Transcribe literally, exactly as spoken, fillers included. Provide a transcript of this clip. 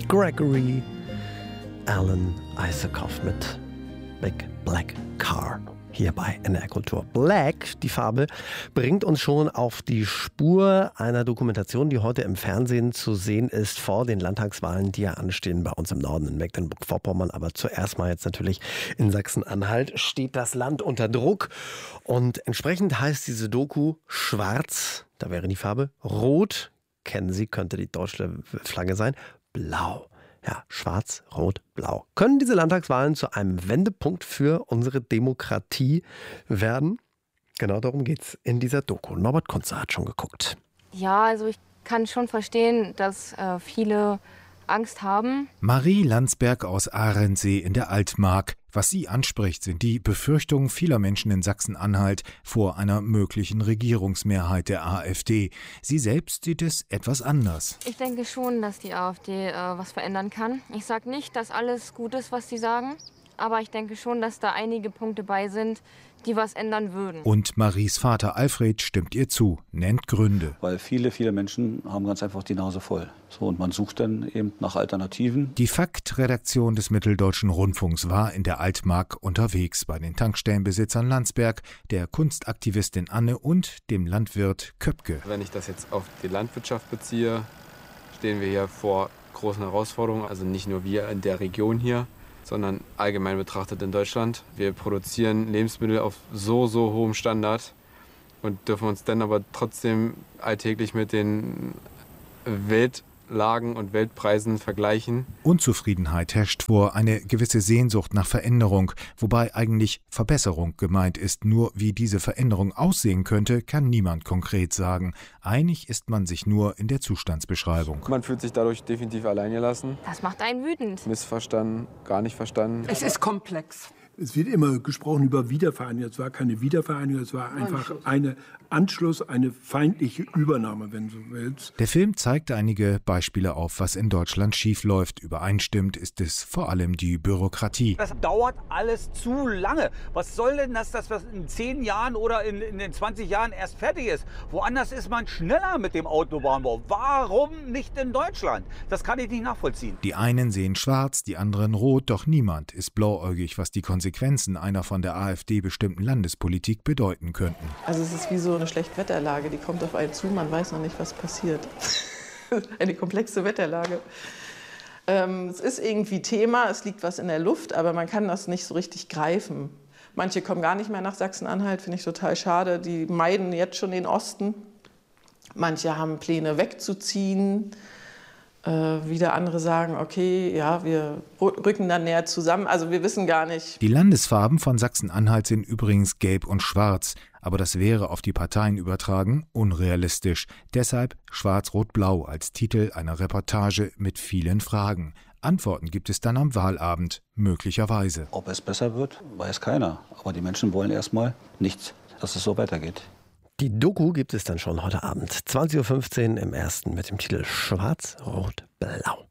Gregory Alan Isakov mit Big Black Car. Hier bei N D R Kultur. Black, die Farbe, bringt uns schon auf die Spur einer Dokumentation, die heute im Fernsehen zu sehen ist, vor den Landtagswahlen, die ja anstehen bei uns im Norden in Mecklenburg-Vorpommern. Aber zuerst mal jetzt natürlich in Sachsen-Anhalt steht das Land unter Druck. Und entsprechend heißt diese Doku Schwarz, da wäre die Farbe, Rot, kennen Sie, könnte die deutsche Flagge sein, Blau. Ja, schwarz, rot, blau. Können diese Landtagswahlen zu einem Wendepunkt für unsere Demokratie werden? Genau darum geht's in dieser Doku. Norbert Kunze hat schon geguckt. Ja, also ich kann schon verstehen, dass äh, viele Angst haben. Marie Landsberg aus Ahrensee in der Altmark. Was sie anspricht, sind die Befürchtungen vieler Menschen in Sachsen-Anhalt vor einer möglichen Regierungsmehrheit der AfD. Sie selbst sieht es etwas anders. Ich denke schon, dass die AfD äh, was verändern kann. Ich sage nicht, dass alles gut ist, was sie sagen, aber ich denke schon, dass da einige Punkte bei sind, die was ändern würden. Und Maries Vater Alfred stimmt ihr zu, nennt Gründe. Weil viele, viele Menschen haben ganz einfach die Nase voll. So, und man sucht dann eben nach Alternativen. Die Fakt-Redaktion des Mitteldeutschen Rundfunks war in der Altmark unterwegs bei den Tankstellenbesitzern Landsberg, der Kunstaktivistin Anne und dem Landwirt Köpke. Wenn ich das jetzt auf die Landwirtschaft beziehe, stehen wir hier vor großen Herausforderungen. Also nicht nur wir in der Region hier, sondern allgemein betrachtet in Deutschland. Wir produzieren Lebensmittel auf so, so hohem Standard und dürfen uns dann aber trotzdem alltäglich mit den Weltlagen und Weltpreisen vergleichen. Unzufriedenheit herrscht vor, eine gewisse Sehnsucht nach Veränderung, wobei eigentlich Verbesserung gemeint ist. Nur wie diese Veränderung aussehen könnte, kann niemand konkret sagen. Einig ist man sich nur in der Zustandsbeschreibung. Man fühlt sich dadurch definitiv alleingelassen. Das macht einen wütend. Missverstanden, gar nicht verstanden. Es ist komplex. Es wird immer gesprochen über Wiedervereinigung. Es war keine Wiedervereinigung, es war einfach ein Anschluss, eine feindliche Übernahme, wenn du willst. Der Film zeigt einige Beispiele auf, was in Deutschland schiefläuft. Übereinstimmend ist es vor allem die Bürokratie. Das dauert alles zu lange. Was soll denn das, dass das in zehn Jahren oder in, in den zwanzig Jahren erst fertig ist? Woanders ist man schneller mit dem Autobahnbau. Warum nicht in Deutschland? Das kann ich nicht nachvollziehen. Die einen sehen schwarz, die anderen rot, doch niemand ist blauäugig, was die Konsequenzen einer von der AfD bestimmten Landespolitik bedeuten könnten. Also es ist wie so eine Schlechtwetterlage, die kommt auf einen zu, man weiß noch nicht, was passiert. Eine komplexe Wetterlage. Ähm, es ist irgendwie Thema, es liegt was in der Luft, aber man kann das nicht so richtig greifen. Manche kommen gar nicht mehr nach Sachsen-Anhalt, finde ich total schade. Die meiden jetzt schon den Osten. Manche haben Pläne wegzuziehen. Äh, wieder andere sagen, okay, ja, wir rücken dann näher zusammen. Also wir wissen gar nicht. Die Landesfarben von Sachsen-Anhalt sind übrigens gelb und schwarz. Aber das wäre auf die Parteien übertragen unrealistisch. Deshalb Schwarz-Rot-Blau als Titel einer Reportage mit vielen Fragen. Antworten gibt es dann am Wahlabend, möglicherweise. Ob es besser wird, weiß keiner. Aber die Menschen wollen erstmal nicht, dass es so weitergeht. Die Doku gibt es dann schon heute Abend, zwanzig Uhr fünfzehn im Ersten mit dem Titel Schwarz, Rot, Blau.